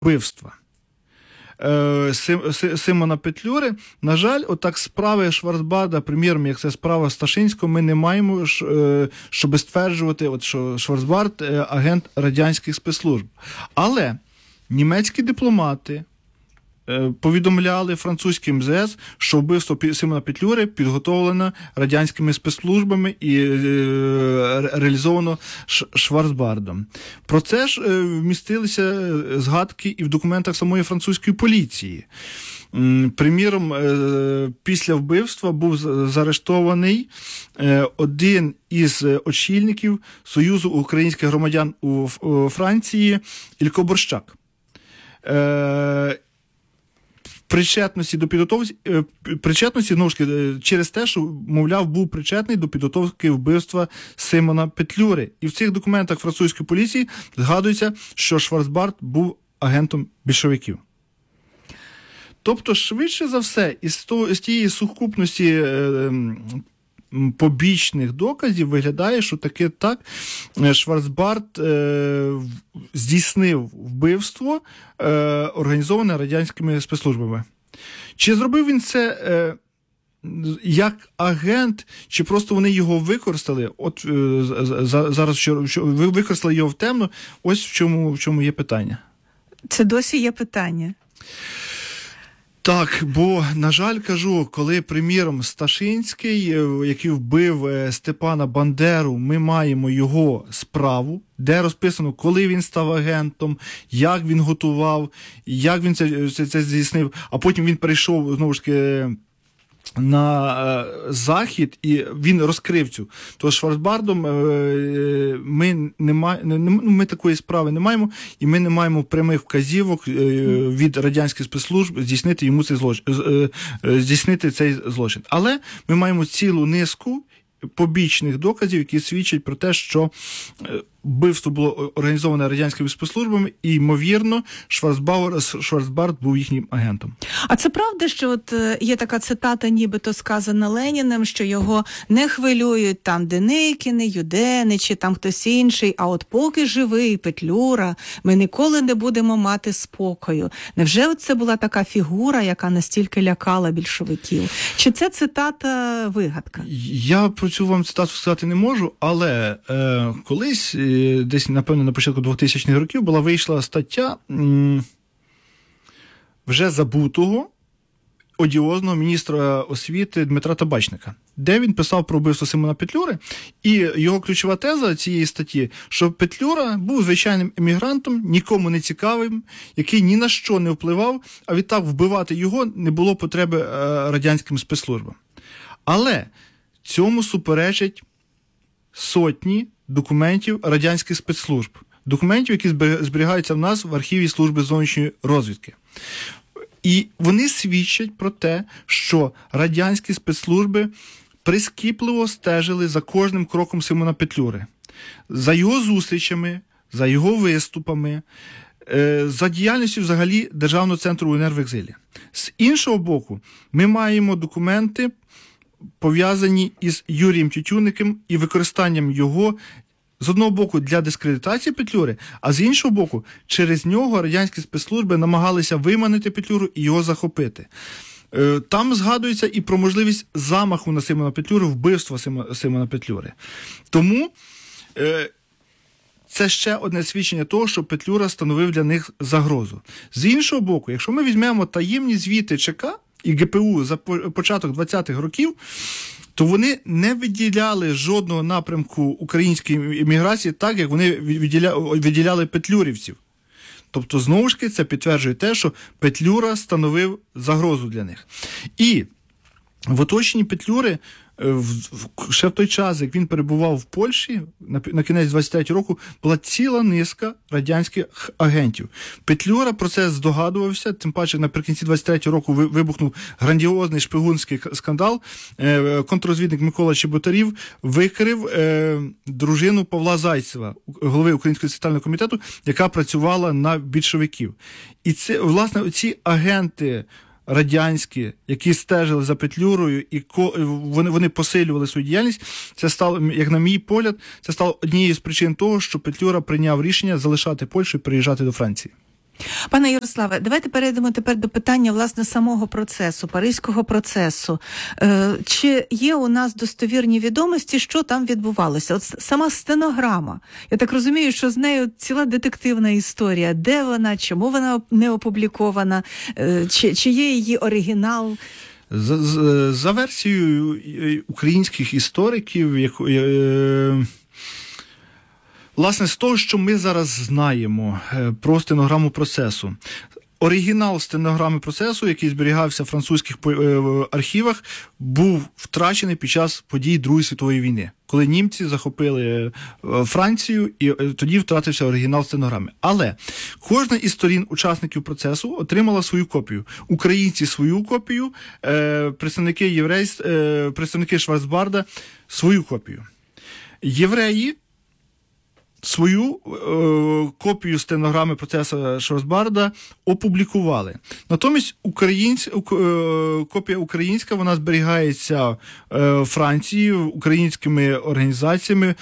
вбивства Симона Петлюри. На жаль, отак справи Шварцбарда, приміром, як це справа Сташинського, ми не маємо, щоб стверджувати, що Шварцбард – агент радянських спецслужб. Але німецькі дипломати повідомляли французьким МЗС, що вбивство Симона Петлюри підготовлено радянськими спецслужбами і реалізовано Шварцбардом. Про це ж вмістилися згадки і в документах самої французької поліції. Приміром, після вбивства був заарештований один із очільників Союзу українських громадян у Франції Ілько Борщак. Причетності, знову ж таки, через те, що, мовляв, був причетний до підготовки вбивства Симона Петлюри. І в цих документах французької поліції згадується, що Шварцбард був агентом більшовиків. Тобто, швидше за все, із тієї сукупності побічних доказів виглядає, що таки так Шварцбард здійснив вбивство, організоване радянськими спецслужбами. Чи зробив він це як агент, чи просто вони його використали? От зараз ви використали його в темну, ось в чому є питання. Це досі є питання. Так, бо, на жаль, кажу, коли, приміром, Сташинський, який вбив Степана Бандеру, ми маємо його справу, де розписано, коли він став агентом, як він готував, як він це здійснив, а потім він перейшов, знову ж таки, на Захід, і він розкрив цю. То з Шварцбардом ми такої справи не маємо, і ми не маємо прямих вказівок від радянських спецслужб здійснити цей злочин. Але ми маємо цілу низку побічних доказів, які свідчать про те, що вбивство було організоване радянськими спецслужбами, і, ймовірно, Шварцбард був їхнім агентом. А це правда, що от є така цитата, нібито сказана Леніним, що його не хвилюють там Деникіни, Юдени чи там хтось інший, а от поки живий Петлюра, ми ніколи не будемо мати спокою. Невже це була така фігура, яка настільки лякала більшовиків? Чи це цитата вигадка? Я про цю вам цитату сказати не можу, але колись десь, напевно, на початку 2000-х років вийшла стаття вже забутого одіозного міністра освіти Дмитра Табачника, де він писав про вбивство Симона Петлюри, і його ключова теза цієї статті, що Петлюра був звичайним емігрантом, нікому не цікавим, який ні на що не впливав, а відтак вбивати його не було потреби радянським спецслужбам. Але цьому суперечать сотні документів радянських спецслужб. Документів, які зберігаються в нас в архіві Служби зовнішньої розвідки. І вони свідчать про те, що радянські спецслужби прискіпливо стежили за кожним кроком Симона Петлюри. За його зустрічами, за його виступами, за діяльністю взагалі Державного центру УНР в екзилі. З іншого боку, ми маємо документи, пов'язані із Юрієм Тютюнником і використанням його, з одного боку, для дискредитації Петлюри, а з іншого боку, через нього радянські спецслужби намагалися виманити Петлюру і його захопити. Там згадується і про можливість замаху на Симона Петлюру, вбивства Симона Петлюри. Тому це ще одне свідчення того, що Петлюра становив для них загрозу. З іншого боку, якщо ми візьмемо таємні звіти ЧК і ГПУ за початок 20-х років, то вони не виділяли жодного напрямку української імміграції так, як вони виділяли петлюрівців. Тобто, знову ж таки, це підтверджує те, що Петлюра становив загрозу для них. І в оточенні Петлюри ще в той час, як він перебував в Польщі, на кінець 23-го року, була ціла низка радянських агентів. Петлюра про це здогадувався, тим паче наприкінці 23-го року вибухнув грандіозний шпигунський скандал. Контррозвідник Микола Чеботарів викрив дружину Павла Зайцева, голови Українського соціального комітету, яка працювала на більшовиків. І це, власне, ці агенти радянські, які стежили за Петлюрою, і вони посилювали свою діяльність, це стало, як на мій погляд, це стало однією з причин того, що Петлюра прийняв рішення залишати Польщу і переїжджати до Франції. Пане Ярославе, давайте перейдемо тепер до питання, власне, самого процесу, Паризького процесу. Чи є у нас достовірні відомості, що там відбувалося? От сама стенограма. Я так розумію, що з нею ціла детективна історія. Де вона, чому вона не опублікована, чи є її оригінал? За версією українських істориків, власне, з того, що ми зараз знаємо про стенограму процесу, оригінал стенограми процесу, який зберігався в французьких архівах, був втрачений під час подій Другої світової війни, коли німці захопили Францію, і тоді втратився оригінал стенограми. Але кожна із сторін учасників процесу отримала свою копію. Українці свою копію, представники Шварцбарда свою копію. Євреї свою копію стенограми процесу Шварцбарда опублікували. Натомість копія українська, вона зберігається Франції, українськими організаціями,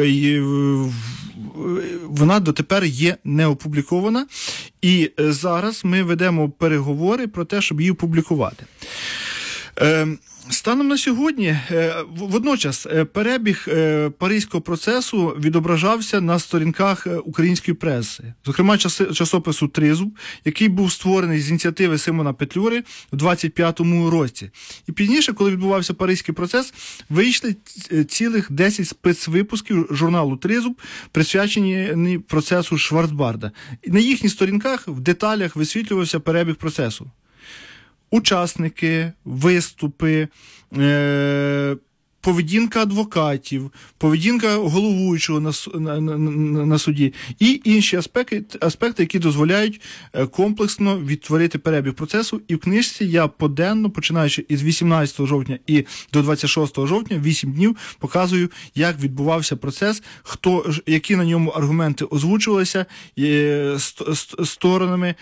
вона дотепер є не опублікована, і зараз ми ведемо переговори про те, щоб її опублікувати. Станом на сьогодні, водночас, перебіг Паризького процесу відображався на сторінках української преси. Зокрема, часопису «Тризуб», який був створений з ініціативи Симона Петлюри в 25-му році. І пізніше, коли відбувався Паризький процес, вийшли цілих 10 спецвипусків журналу «Тризуб», присвячені процесу Шварцбарда. І на їхніх сторінках в деталях висвітлювався перебіг процесу. Учасники, виступи, поведінка адвокатів, поведінка головуючого на суді і інші аспекти, які дозволяють комплексно відтворити перебіг процесу. І в книжці я поденно, починаючи із 18 жовтня і до 26 жовтня, 8 днів, показую, як відбувався процес, які на ньому аргументи озвучувалися сторонами,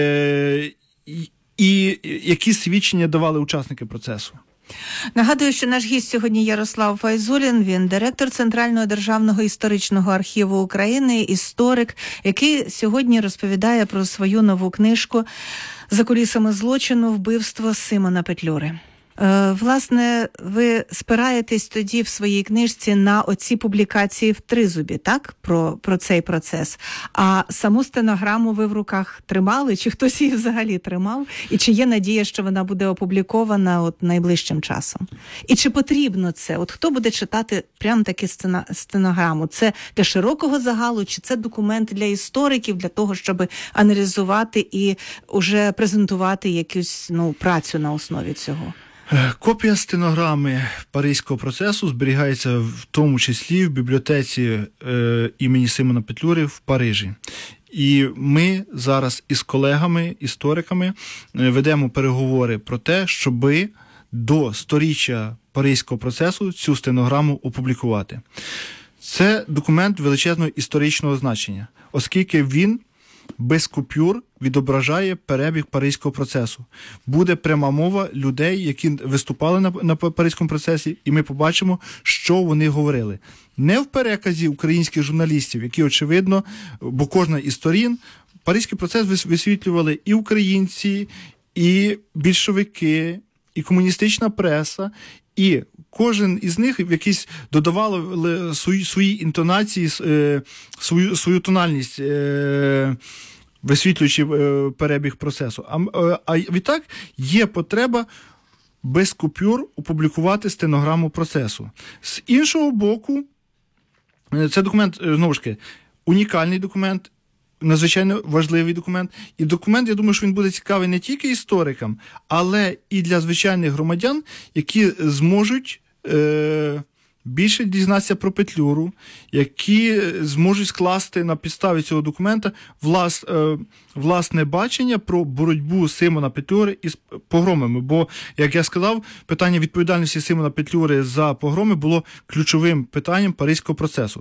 і які свідчення давали учасники процесу. Нагадую, що наш гість сьогодні Ярослав Файзулін, він директор Центрального державного історичного архіву України, історик, який сьогодні розповідає про свою нову книжку «За кулісами злочину. Вбивство Симона Петлюри». Власне, ви спираєтесь тоді в своїй книжці на оці публікації в Тризубі, так? Про цей процес. А саму стенограму ви в руках тримали? Чи хтось її взагалі тримав? І чи є надія, що вона буде опублікована от найближчим часом? І чи потрібно це? От хто буде читати прям таки стенограму? Це для широкого загалу, чи це документ для істориків, для того, щоб аналізувати і уже презентувати якусь працю на основі цього? Копія стенограми Паризького процесу зберігається в тому числі в бібліотеці імені Симона Петлюри в Парижі. І ми зараз із колегами, істориками ведемо переговори про те, щоби до 100-річчя Паризького процесу цю стенограму опублікувати. Це документ величезного історичного значення, оскільки він без купюр відображає перебіг Паризького процесу. Буде пряма мова людей, які виступали на Паризькому процесі, і ми побачимо, що вони говорили. Не в переказі українських журналістів, які, очевидно, бо кожна із сторін, Паризький процес висвітлювали і українці, і більшовики, і комуністична преса, і кожен із них в якісь додавали свої інтонації, свою тональність, висвітлюючи перебіг процесу. А відтак є потреба без купюр опублікувати стенограму процесу. З іншого боку, це документ, знову ж таки, унікальний документ, надзвичайно важливий документ. І документ, я думаю, що він буде цікавий не тільки історикам, але і для звичайних громадян, які зможуть більше дізнатися про Петлюру, які зможуть скласти на підставі цього документа власне бачення про боротьбу Симона Петлюри із погромами. Бо, як я сказав, питання відповідальності Симона Петлюри за погроми було ключовим питанням Паризького процесу.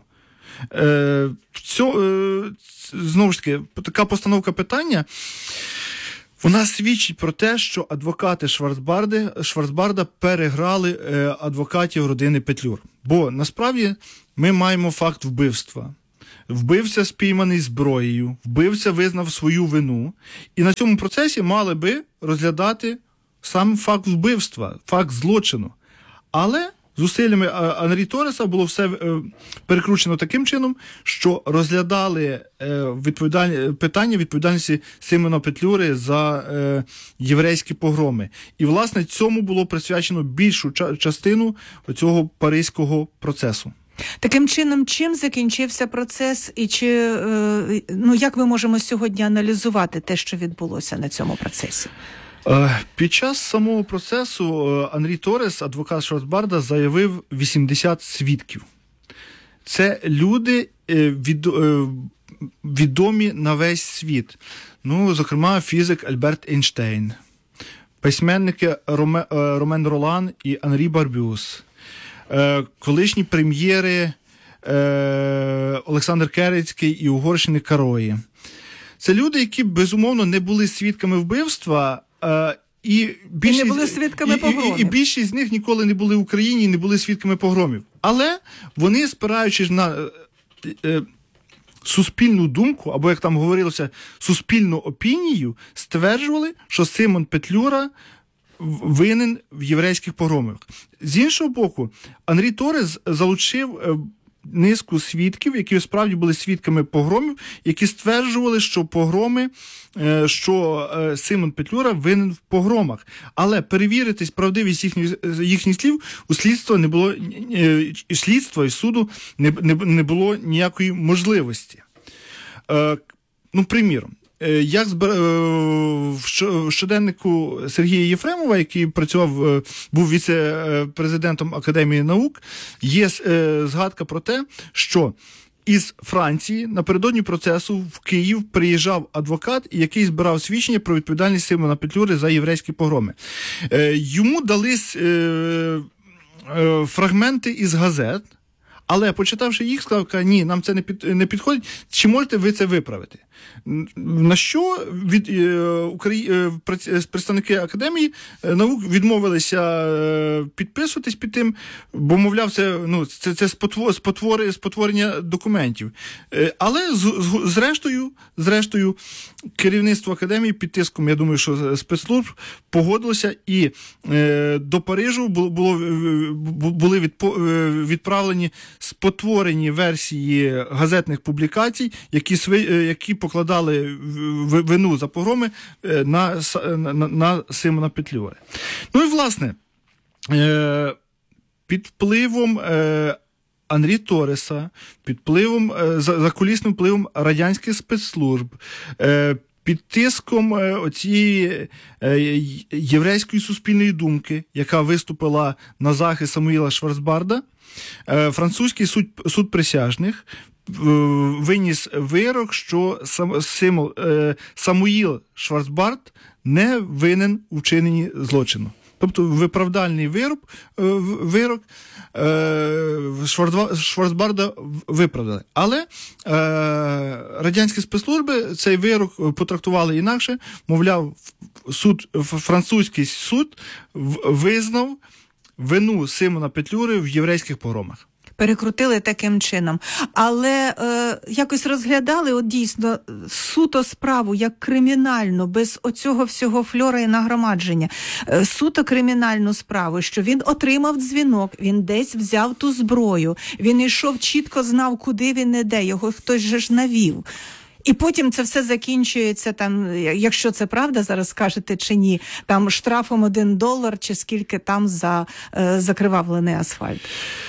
Знову ж таки, така постановка питання, вона свідчить про те, що адвокати Шварцбарда переграли адвокатів родини Петлюр. Бо, насправді, ми маємо факт вбивства. вбивця спійманий зброєю, вбивця визнав свою вину. І на цьому процесі мали би розглядати сам факт вбивства, факт злочину. Але зусиллями Анрі Тореса було все перекручено таким чином, що розглядали питання відповідальності Симона Петлюри за єврейські погроми. І, власне, цьому було присвячено більшу частину цього паризького процесу. Таким чином, чим закінчився процес і як ми можемо сьогодні аналізувати те, що відбулося на цьому процесі? Під час самого процесу Анрі Торес, адвокат Шварцбарда, заявив 80 свідків. Це люди відомі на весь світ. Зокрема, фізик Альберт Ейнштейн, письменники Ромен Ролан і Анрі Барбюс, колишні прем'єри Олександр Керецький і Угорщини Карої. Це люди, які, безумовно, не були свідками вбивства, і не були свідками погромів. І більшість з них ніколи не були в Україні і не були свідками погромів. Але вони, спираючись на суспільну думку, або, як там говорилося, суспільну опінію, стверджували, що Симон Петлюра винен в єврейських погромах. З іншого боку, Анрі Торес залучив низку свідків, які справді були свідками погромів, які стверджували, що Симон Петлюра винен в погромах. Але перевірити справдивість їхніх слів у слідства не було, слідства і суду не було ніякої можливості. Приміром, як в щоденнику Сергія Єфремова, який був віце-президентом Академії наук, є згадка про те, що із Франції напередодні процесу в Київ приїжджав адвокат, який збирав свідчення про відповідальність Симона Петлюри за єврейські погроми. Йому дались фрагменти із газет, але, почитавши їх, сказав, ні, нам це не підходить, чи можете ви це виправити? На що представники Академії наук відмовилися підписуватись під тим, бо, мовляв, це спотворення документів. Але, зрештою, керівництво Академії під тиском, я думаю, що спецслужб, погодилося, і до Парижу були відправлені спотворені версії газетних публікацій, які покладали вину за погроми на Симона Петлюри. І, власне, під впливом Анрі Тореса, під впливом, закулісним впливом радянських спецслужб, під тиском цієї єврейської суспільної думки, яка виступила на захист Самуїла Шварцбарда, французький суд присяжних виніс вирок, що Самуїл Шварцбард не винен у вчиненні злочину. Тобто виправдальний вирок Шварцбарда виправдали. Але радянські спецслужби цей вирок потрактували інакше. Мовляв, французький суд визнав вину Симона Петлюри в єврейських погромах. Перекрутили таким чином. Але якось розглядали дійсно суто справу як кримінальну, без оцього всього фльора і нагромадження. Суто кримінальну справу, що він отримав дзвінок, він десь взяв ту зброю, він йшов, чітко знав, куди він іде, його хтось же ж навів. І потім це все закінчується, якщо це правда, зараз скажете чи ні, штрафом $1 чи скільки там за закривавлений асфальт.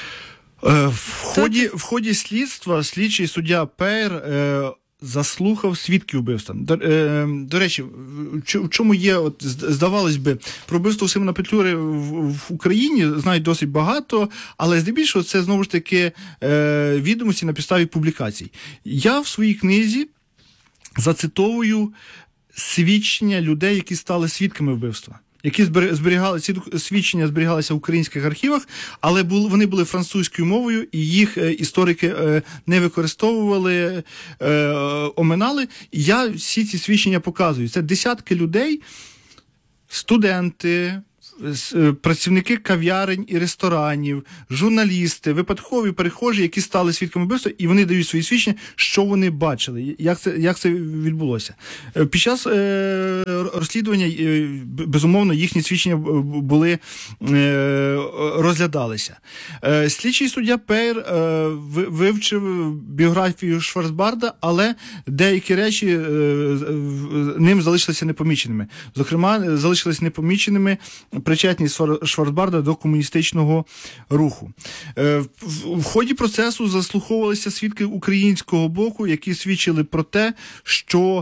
В ході слідства слідчий суддя Пейр заслухав свідків вбивства. До речі, в чому є, здавалось би, про вбивство Симона Петлюри в Україні знають досить багато, але здебільшого це, знову ж таки, відомості на підставі публікацій. Я в своїй книзі зацитовую свідчення людей, які стали свідками вбивства, які ці свідчення зберігалися в українських архівах, але вони були французькою мовою, і їх історики не використовували, оминали. І я всі ці свідчення показую. Це десятки людей, студенти, працівники кав'ярень і ресторанів, журналісти, випадкові перехожі, які стали свідками вбивства, і вони дають свої свідчення, що вони бачили, як це відбулося. Під час розслідування, безумовно, їхні свідчення були розглядалися. Слідчий суддя Пейр вивчив біографію Шварцбарда, але деякі речі ним залишилися непоміченими. Зокрема, залишилися непоміченими причетність Шварцбарда до комуністичного руху. В ході процесу заслуховувалися свідки українського боку, які свідчили про те, що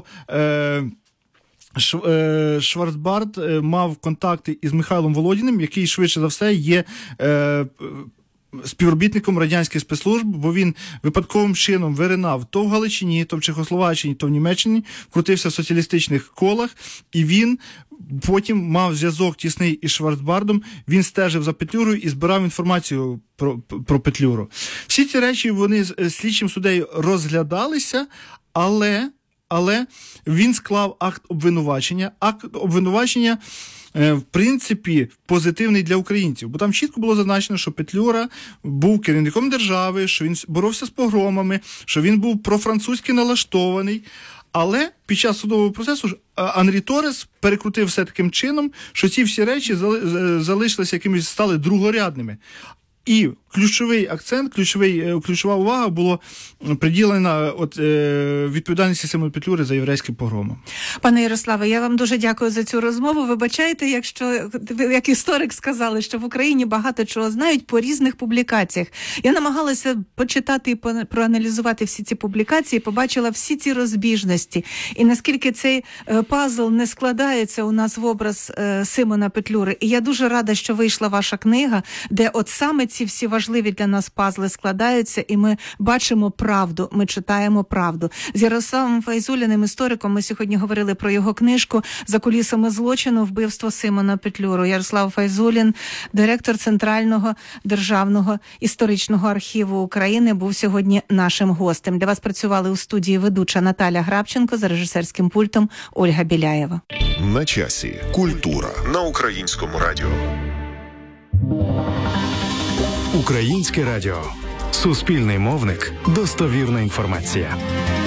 Шварцбард мав контакти із Михайлом Володіним, який швидше за все є співробітником радянських спецслужб, бо він випадковим чином виринав то в Галичині, то в Чехословаччині, то в Німеччині, крутився в соціалістичних колах, і він потім мав зв'язок тісний із Шварцбардом, він стежив за Петлюрою і збирав інформацію про Петлюру. Всі ці речі, вони з слідчим суддею розглядалися, але він склав акт обвинувачення. Акт обвинувачення, в принципі, позитивний для українців. Бо там чітко було зазначено, що Петлюра був керівником держави, що він боровся з погромами, що він був профранцузьки налаштований. Але під час судового процесу Анрі Торес перекрутив все таким чином, що ці всі речі залишилися якимись, стали другорядними. І ключовий акцент, ключова увага була приділена відповідальності Симона Петлюри за єврейські погроми. Пане Ярославе, я вам дуже дякую за цю розмову. Вибачайте, якщо, як історик сказали, що в Україні багато чого знають по різних публікаціях. Я намагалася почитати і проаналізувати всі ці публікації, побачила всі ці розбіжності. І наскільки цей пазл не складається у нас в образ Симона Петлюри. І я дуже рада, що вийшла ваша книга, де от саме ці всі важливі для нас пазли складаються, і ми бачимо правду, ми читаємо правду. З Ярославом Файзуліним, істориком, ми сьогодні говорили про його книжку «За кулісами злочину. Вбивство Симона Петлюри». Ярослав Файзулін, директор Центрального державного історичного архіву України, був сьогодні нашим гостем. Для вас працювали у студії ведуча Наталя Грабченко, за режисерським пультом Ольга Біляєва. На часі. Культура на Українському радіо. Українське радіо. Суспільний мовник. Достовірна інформація.